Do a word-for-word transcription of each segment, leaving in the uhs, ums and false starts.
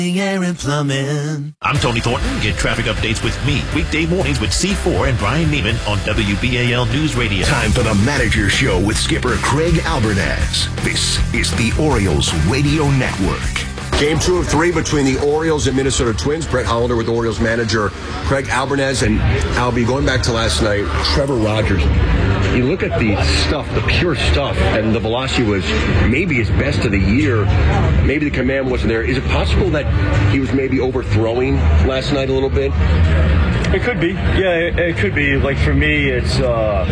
Air and Plumbing. I'm Tony Thornton. Get traffic updates with me weekday mornings with C four and Brian Neiman on W B A L News Radio. Time for the Manager Show with skipper Craig Albernaz. This is the Orioles Radio Network. Game two of three between the Orioles and Minnesota Twins. Brett Hollander with Orioles manager Craig Albernaz. And Albie, going back to last night, Trevor Rogers. You look at the stuff, the pure stuff, and the velocity was maybe his best of the year. Maybe the command wasn't there. Is it possible that he was maybe overthrowing last night a little bit? It could be. Yeah, it, it could be. Like, for me, it's uh,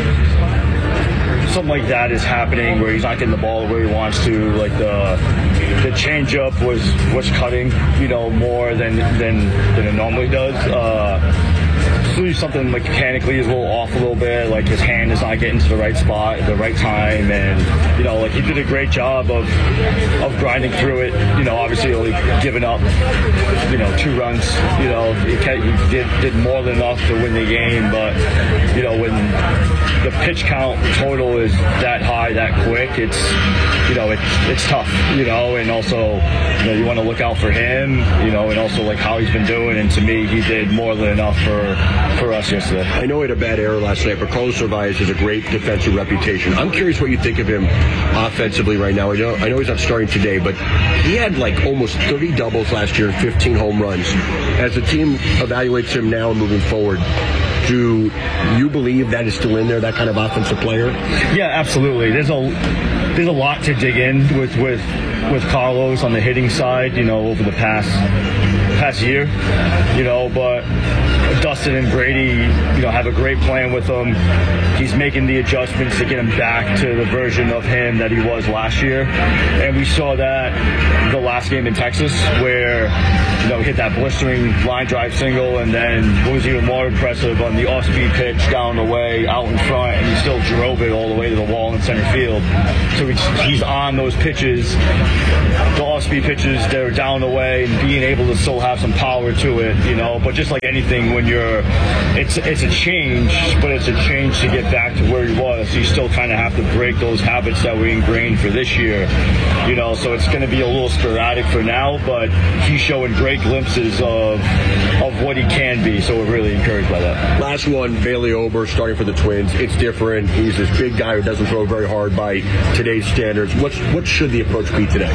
something like that is happening where he's not getting the ball where he wants to. Like, the the changeup was, was cutting, you know, more than, than, than it normally does. Uh, something like mechanically is a little off a little bit, like his hand is not getting to the right spot at the right time, and you know, like he did a great job of of grinding through it. You know, obviously only giving up, you know, two runs. You know, he, he did did more than enough to win the game, but you know, when the pitch count total is that high that quick, it's you know, it's it's tough. You know, and also you know, you want to look out for him. You know, and also like how he's been doing, and to me, he did more than enough for. for us yesterday. I know he had a bad error last night, but Carlos Narvaez has a great defensive reputation. I'm curious what you think of him offensively right now. I know, I know he's not starting today, but he had like almost thirty doubles last year and fifteen home runs. As the team evaluates him now and moving forward, do you believe that is still in there, that kind of offensive player? Yeah, absolutely. There's a there's a lot to dig in with with with Carlos on the hitting side, you know, over the past past year, you know, but Dustin and Brady, you know, have a great plan with him. He's making the adjustments to get him back to the version of him that he was last year. And we saw that the last game in Texas where, you know, he hit that blistering line drive single, and then what was even more impressive on the off-speed pitch down the way, out in front, and he still drove it all the way to the wall in center field. So he's, he's on those pitches, the off-speed pitches, they're down the way, and being able to still have some power to it, you know. But just like anything, when you're, it's it's a change, but it's a change to get back to where he was. You still kind of have to break those habits that were ingrained for this year, you know. So it's going to be a little sporadic for now, but he's showing great glimpses of of what he can be. So we're really encouraged by that. Last one, Bailey Ober starting for the Twins. It's different. He's this big guy who doesn't throw very hard by today's standards. What's what should the approach be today?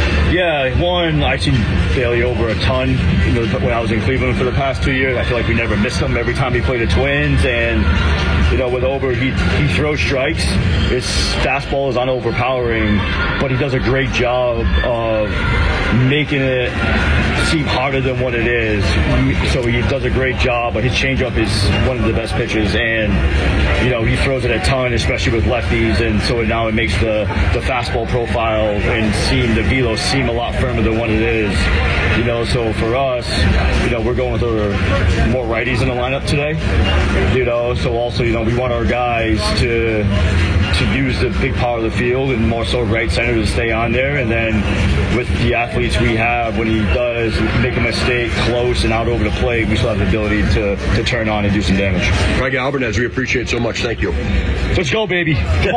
Yeah, one, I've seen Bailey Ober a ton. You know, when I was in Cleveland for the past two years, I feel like we never missed him every time he played the Twins. And, you know, with Ober, he, he throws strikes. His fastball is unoverpowering, but he does a great job of making it seem harder than what it is. So he does a great job, but his changeup is one of the best pitches, and you know, he throws it a ton, especially with lefties, and so now it makes the, the fastball profile and seem the velo seem a lot firmer than what it is. You know, so for us, you know, we're going with our more righties in the lineup today. You know, so also, you know, we want our guys to to use the big part of the field and more so right center to stay on there. And then with the athletes we have, when he does make a mistake close and out over the plate, we still have the ability to, to turn on and do some damage. Craig Albernaz, we appreciate it so much. Thank you. Let's go, baby.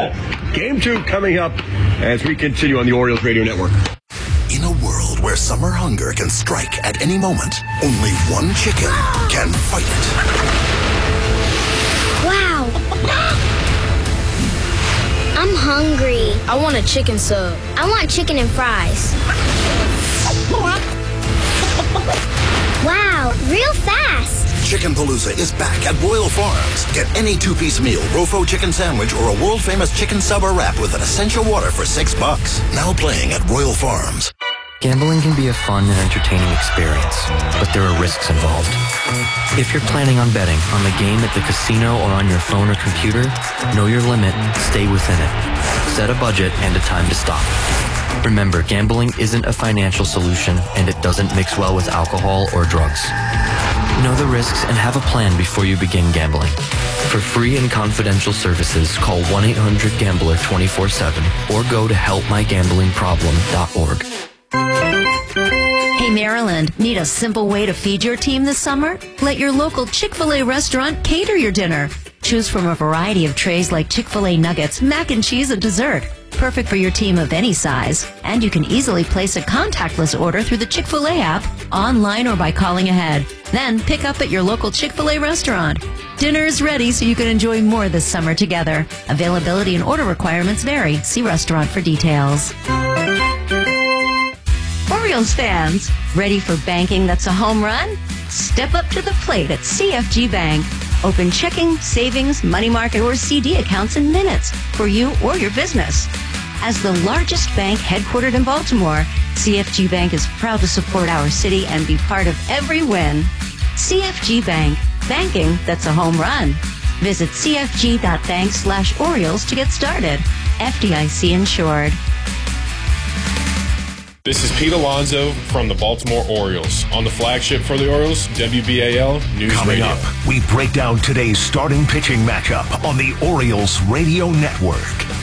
Game two coming up as we continue on the Orioles Radio Network. In a world where summer hunger can strike at any moment, only one chicken can fight it. Wow. I'm hungry. I want a chicken sub. I want chicken and fries. Wow, real fast. Chicken Palooza is back at Royal Farms. Get any two-piece meal, Rofo chicken sandwich, or a world-famous chicken sub or wrap with an essential water for six bucks. Now playing at Royal Farms. Gambling can be a fun and entertaining experience, but there are risks involved. If you're planning on betting on the game at the casino or on your phone or computer, know your limit, stay within it. Set a budget and a time to stop. Remember, gambling isn't a financial solution, and it doesn't mix well with alcohol or drugs. Know the risks and have a plan before you begin gambling. For free and confidential services, call one eight hundred gambler twenty-four seven or go to help my gambling problem dot org. Hey Maryland, need a simple way to feed your team this summer? Let your local Chick-fil-A restaurant cater your dinner. Choose from a variety of trays like Chick-fil-A nuggets, mac and cheese, and dessert. perfect for your team of any size. And you can easily place a contactless order through the Chick-fil-A app, online or by calling ahead. Then pick up at your local Chick-fil-A restaurant. Dinner is ready so you can enjoy more this summer together. Availability and order requirements vary. See restaurant for details. Orioles fans, ready for banking that's a home run? Step up to the plate at C F G Bank. Open checking, savings, money market, or C D accounts in minutes for you or your business. As the largest bank headquartered in Baltimore, C F G Bank is proud to support our city and be part of every win. C F G Bank, banking that's a home run. Visit cfg.bank slash Orioles to get started. F D I C insured. This is Pete Alonso from the Baltimore Orioles. On the flagship for the Orioles, W B A L News Coming Radio. up, we break down today's starting pitching matchup on the Orioles Radio Network.